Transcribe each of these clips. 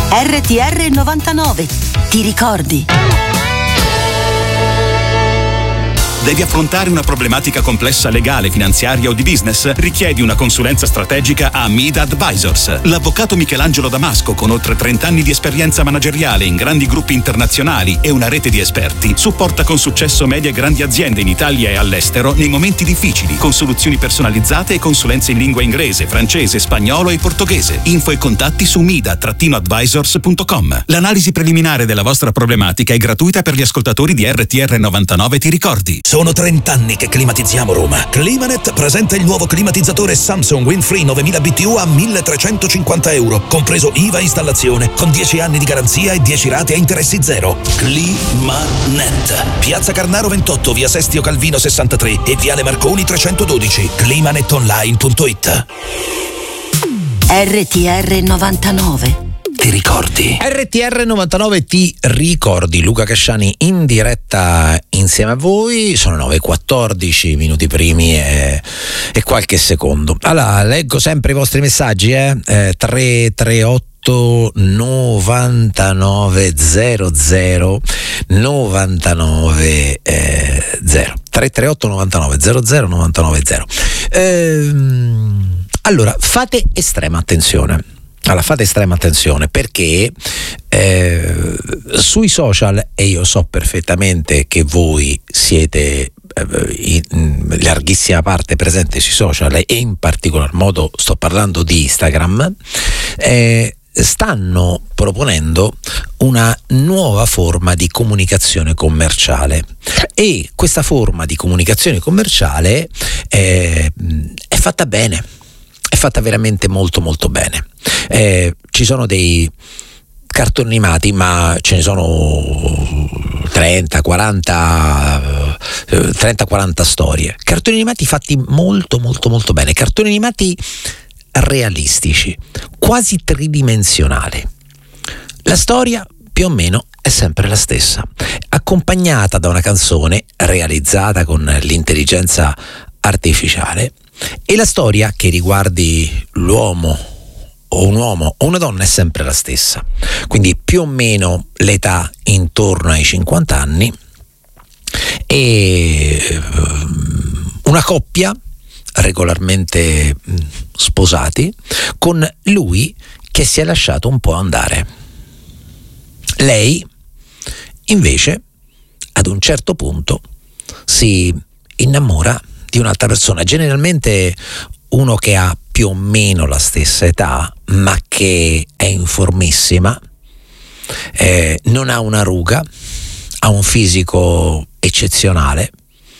RTR 99. Ti ricordi? Devi affrontare una problematica complessa legale, finanziaria o di business? Richiedi una consulenza strategica a Mida Advisors. L'avvocato Michelangelo Damasco, con oltre 30 anni di esperienza manageriale in grandi gruppi internazionali e una rete di esperti, supporta con successo medie e grandi aziende in Italia e all'estero nei momenti difficili, con soluzioni personalizzate e consulenze in lingua inglese, francese, spagnolo e portoghese. Info e contatti su mida-advisors.com. L'analisi preliminare della vostra problematica è gratuita per gli ascoltatori di RTR 99, ti ricordi? Sono 30 anni che climatizziamo Roma. Climanet presenta il nuovo climatizzatore Samsung Windfree 9000 BTU a €1.350, compreso IVA e installazione, con 10 anni di garanzia e 10 rate a interessi zero. Climanet. Piazza Carnaro 28, via Sestio Calvino 63 e viale Marconi 312. climanetonline.it. RTR 99. Ti ricordi? RTR 99 ti ricordi. Luca Casciani in diretta insieme a voi. Sono 9:14 minuti primi e qualche secondo. Allora, leggo sempre i vostri messaggi, 338 99 00 99 0 338 99 00 99 0. Allora, fate estrema attenzione. Fate estrema attenzione perché sui social, e io so perfettamente che voi siete in larghissima parte presente sui social e in particolar modo sto parlando di Instagram, stanno proponendo una nuova forma di comunicazione commerciale, e questa forma di comunicazione commerciale è fatta bene, è fatta veramente molto molto bene. Ci sono dei cartoni animati, ma ce ne sono 30-40 storie, cartoni animati fatti molto molto molto bene, cartoni animati realistici, quasi tridimensionali. La storia più o meno è sempre la stessa, accompagnata da una canzone realizzata con l'intelligenza artificiale, e la storia che riguardi l'uomo o un uomo o una donna è sempre la stessa, quindi più o meno l'età intorno ai 50 anni, e una coppia regolarmente sposati, con lui che si è lasciato un po' andare. Lei invece ad un certo punto si innamora di un'altra persona, generalmente uno che ha più o meno la stessa età, ma che è informissima, non ha una ruga, ha un fisico eccezionale,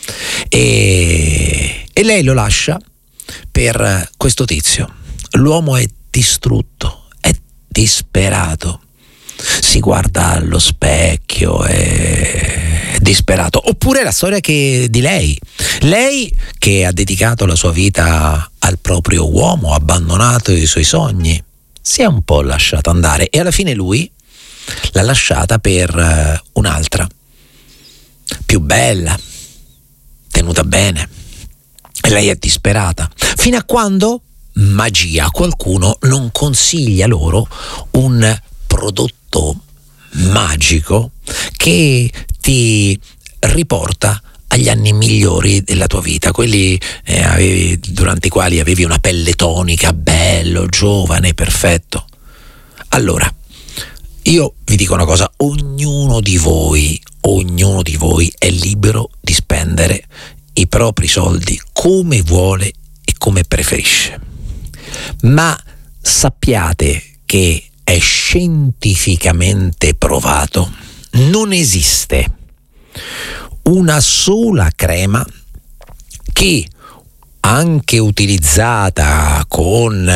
e lei lo lascia per questo tizio. L'uomo è distrutto, è disperato, si guarda allo specchio, è disperato. Oppure la storia di lei che ha dedicato la sua vita al proprio uomo, ha abbandonato i suoi sogni, si è un po' lasciata andare, e alla fine lui l'ha lasciata per un'altra più bella, tenuta bene, e lei è disperata, fino a quando, magia, qualcuno non consiglia loro un prodotto magico che ti riporta agli anni migliori della tua vita, quelli durante i quali avevi una pelle tonica, bello, giovane, perfetto. Allora, io vi dico una cosa: ognuno di voi è libero di spendere i propri soldi come vuole e come preferisce, ma sappiate che è scientificamente provato, non esiste una sola crema che, anche utilizzata con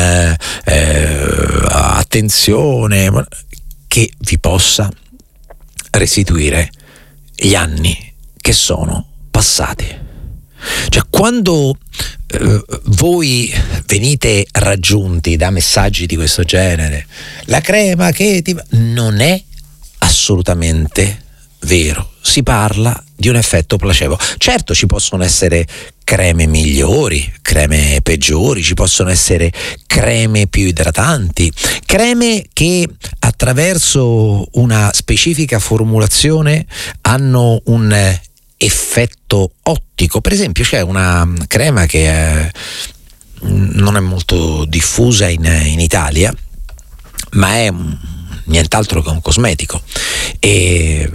attenzione, che vi possa restituire gli anni che sono passati. Cioè, quando voi venite raggiunti da messaggi di questo genere, la crema che non è assolutamente vero, si parla di un effetto placebo. Certo, ci possono essere creme migliori, creme peggiori, ci possono essere creme più idratanti, creme che attraverso una specifica formulazione hanno un effetto ottico. Per esempio c'è una crema che non è molto diffusa in Italia, ma è nient'altro che un cosmetico e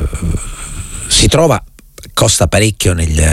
si trova, costa parecchio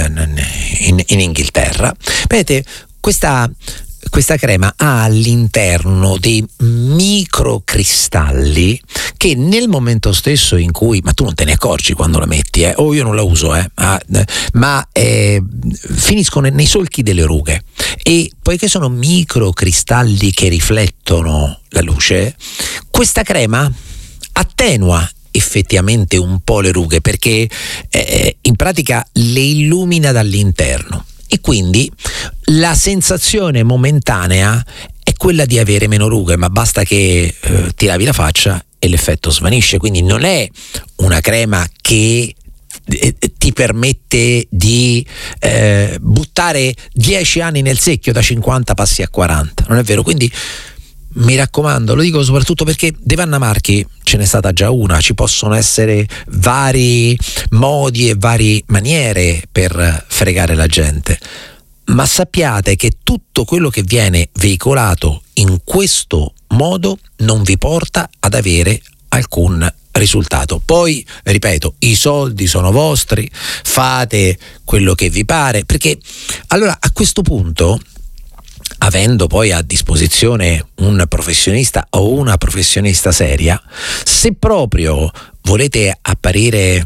in Inghilterra. Vedete, questa crema ha all'interno dei microcristalli che nel momento stesso in cui, ma tu non te ne accorgi quando la metti, o io non la uso, ma finiscono nei solchi delle rughe, e poiché sono microcristalli che riflettono la luce, questa crema attenua effettivamente un po' le rughe, perché in pratica le illumina dall'interno, e quindi la sensazione momentanea è quella di avere meno rughe, ma basta che ti lavi la faccia e l'effetto svanisce. Quindi non è una crema che ti permette di buttare 10 anni nel secchio, da 50 passi a 40, non è vero. Quindi mi raccomando, lo dico soprattutto perché di Vanna Marchi ce n'è stata già una, ci possono essere vari modi e varie maniere per fregare la gente, ma sappiate che tutto quello che viene veicolato in questo modo non vi porta ad avere alcun risultato. Poi, ripeto, i soldi sono vostri, fate quello che vi pare, perché allora a questo punto, avendo poi a disposizione un professionista o una professionista seria, se proprio volete apparire,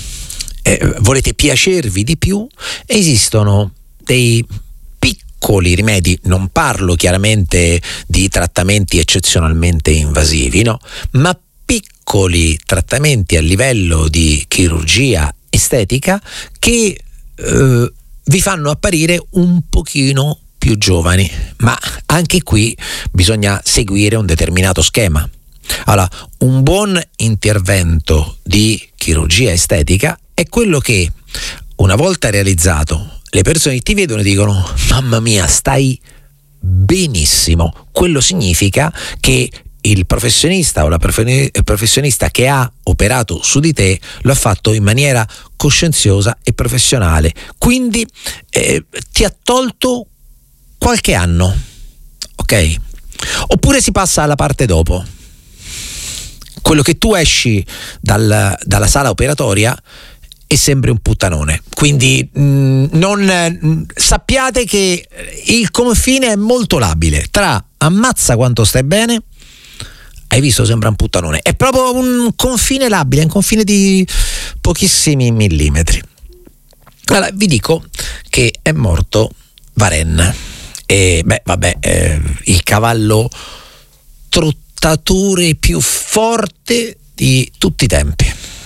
volete piacervi di più, esistono dei piccoli rimedi. Non parlo chiaramente di trattamenti eccezionalmente invasivi, no, ma piccoli trattamenti a livello di chirurgia estetica che vi fanno apparire un pochino più giovani, ma anche qui bisogna seguire un determinato schema. Allora, un buon intervento di chirurgia estetica è quello che, una volta realizzato, le persone ti vedono e dicono: mamma mia, stai benissimo. Quello significa che il professionista o la professionista che ha operato su di te lo ha fatto in maniera coscienziosa e professionale, quindi ti ha tolto qualche anno, ok? Oppure si passa alla parte dopo, quello che tu esci dalla sala operatoria e sembri un puttanone. Quindi sappiate che il confine è molto labile tra ammazza quanto stai bene, hai visto, sembra un puttanone, è proprio un confine labile, un confine di pochissimi millimetri. Allora vi dico che è morto Varenne. E il cavallo trottatore più forte di tutti i tempi,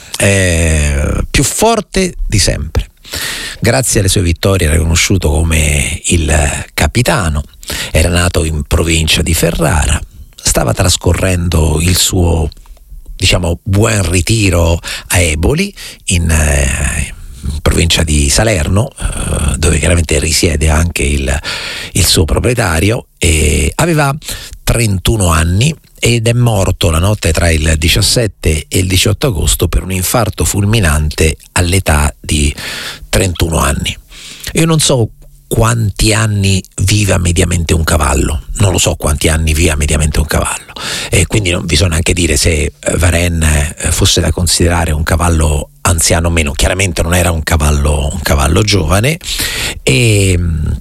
più forte di sempre. Grazie alle sue vittorie era conosciuto come il capitano, era nato in provincia di Ferrara, stava trascorrendo il suo, buon ritiro a Eboli, in provincia di Salerno, dove chiaramente risiede anche il suo proprietario, e aveva 31 anni ed è morto la notte tra il 17 e il 18 agosto per un infarto fulminante all'età di 31 anni. Io non so quanti anni viva mediamente un cavallo, non lo so quanti anni viva mediamente un cavallo, e quindi non vi so neanche dire se Varenne fosse da considerare un cavallo anziano o meno. Chiaramente non era un cavallo giovane, e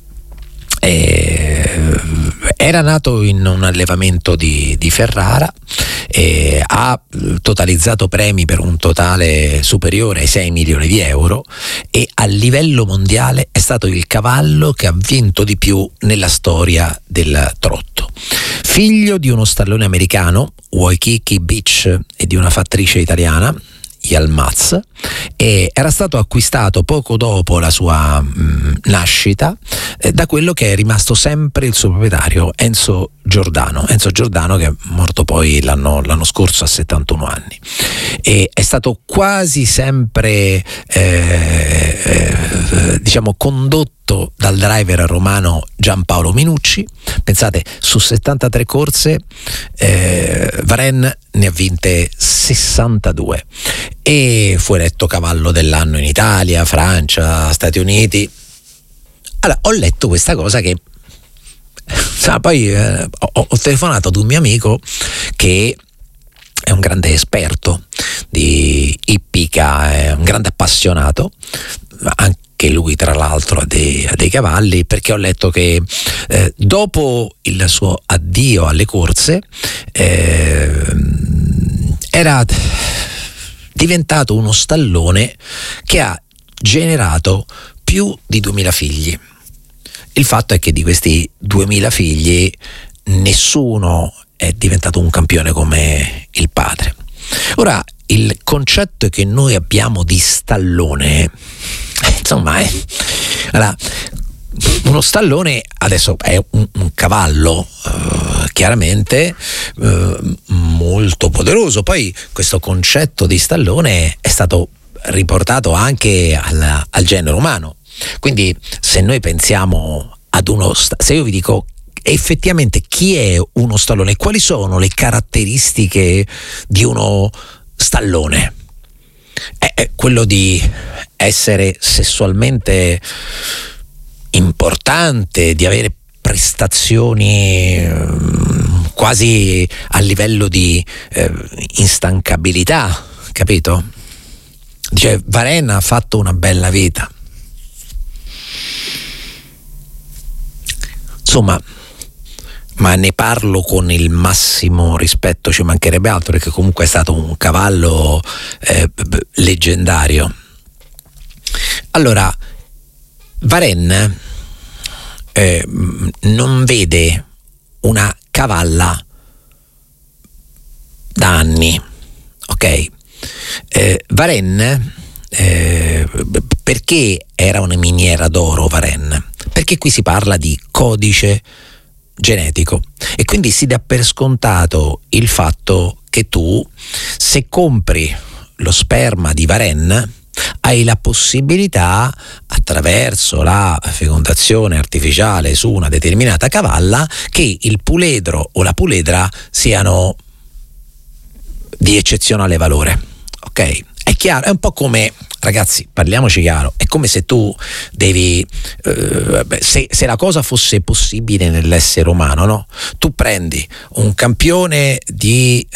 era nato in un allevamento di Ferrara, e ha totalizzato premi per un totale superiore ai 6 milioni di euro, e a livello mondiale è stato il cavallo che ha vinto di più nella storia del trotto. Figlio di uno stallone americano, Waikiki Beach, e di una fattrice italiana, Yalmaz, e era stato acquistato poco dopo la sua nascita da quello che è rimasto sempre il suo proprietario, Enzo Giordano, che è morto poi l'anno scorso a 71 anni, e è stato quasi sempre condotto fatto dal driver romano Giampaolo Minucci. Pensate, su 73 corse Varenne ne ha vinte 62 e fu eletto cavallo dell'anno in Italia, Francia, Stati Uniti. Allora, ho letto questa cosa che poi ho telefonato ad un mio amico che è un grande esperto di ippica, è un grande appassionato, anche lui tra l'altro ha dei cavalli, perché ho letto che dopo il suo addio alle corse era diventato uno stallone che ha generato più di 2000 figli. Il fatto è che di questi 2000 figli nessuno è diventato un campione come il padre. Ora, il concetto che noi abbiamo di stallone, insomma, allora, uno stallone adesso è un cavallo chiaramente molto poderoso. Poi questo concetto di stallone è stato riportato anche al genere umano. Quindi se noi pensiamo ad se io vi dico effettivamente chi è uno stallone, quali sono le caratteristiche di uno stallone, è quello di essere sessualmente importante, di avere prestazioni quasi a livello di instancabilità, capito? Dice, Varenne ha fatto una bella vita. Insomma, ma ne parlo con il massimo rispetto, ci mancherebbe altro, perché comunque è stato un cavallo leggendario. Allora, Varenne non vede una cavalla da anni, ok? Varenne, perché era una miniera d'oro Varenne? Perché qui si parla di codice genetico e quindi si dà per scontato il fatto che tu, se compri lo sperma di Varenne, hai la possibilità, attraverso la fecondazione artificiale su una determinata cavalla, che il puledro o la puledra siano di eccezionale valore, ok? È chiaro, è un po' come, ragazzi, parliamoci chiaro, è come se tu devi, se la cosa fosse possibile nell'essere umano, no? Tu prendi un campione di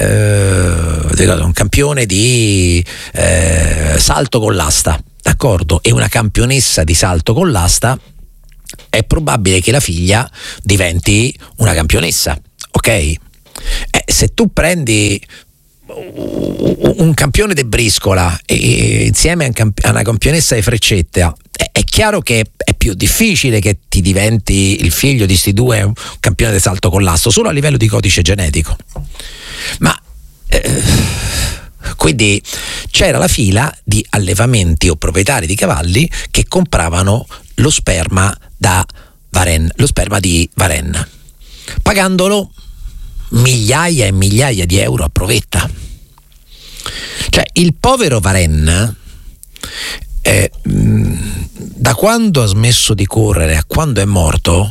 salto con l'asta, d'accordo? E una campionessa di salto con l'asta, è probabile che la figlia diventi una campionessa, ok? Se tu prendi un campione di briscola e insieme a una campionessa di freccetta, è chiaro che è più difficile che ti diventi il figlio di sti due un campione di salto con l'asto, solo a livello di codice genetico. Ma quindi c'era la fila di allevamenti o proprietari di cavalli che compravano lo sperma da Varenne, lo sperma di Varenne, pagandolo migliaia e migliaia di euro a provetta. Cioè, il povero Varenne, da quando ha smesso di correre a quando è morto,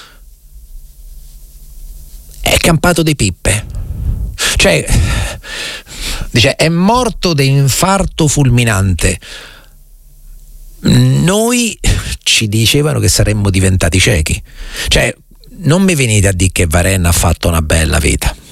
è campato di pippe. Cioè, dice, è morto di infarto fulminante. Noi ci dicevano che saremmo diventati ciechi. Cioè, non mi venite a dire che Varenne ha fatto una bella vita.